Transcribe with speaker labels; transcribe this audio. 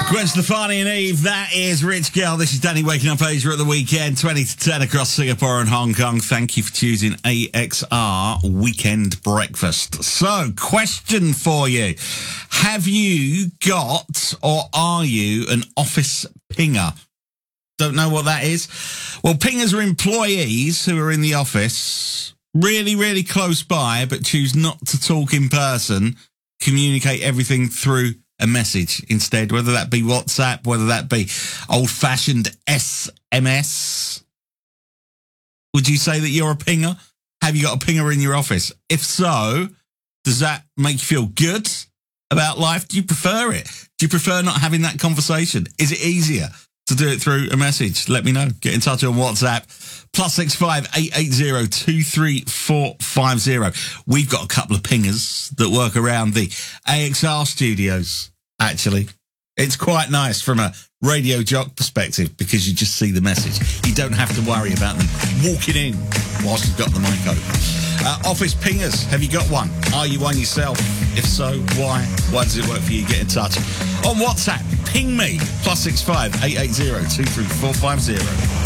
Speaker 1: Gwen Stefani and Eve, that is Rich Girl. This is Danny waking up Asia at the weekend, 20 to 10 across Singapore and Hong Kong. Thank you for choosing AXR Weekend Breakfast. So, question for you. Have you got or are you an office pinger? Don't know what that is? Well, pingers are employees who are in the office, really, really close by, but choose not to talk in person, communicate everything through a message instead, whether that be WhatsApp, whether that be old-fashioned SMS. Would you say that you're a pinger? Have you got a pinger in your office? If so, does that make you feel good about life? Do you prefer it? Do you prefer not having that conversation? Is it easier to do it through a message? Let me know. Get in touch on WhatsApp. +65 880 23450. We've got a couple of pingers that work around the AXR studios, actually. It's quite nice from a radio jock perspective because you just see the message. You don't have to worry about them walking in whilst you've got the mic open. Office pingers, have you got one? Are you one yourself? If so, why? Why does it work for you? Get in touch. On WhatsApp, ping me. +65 880 23450.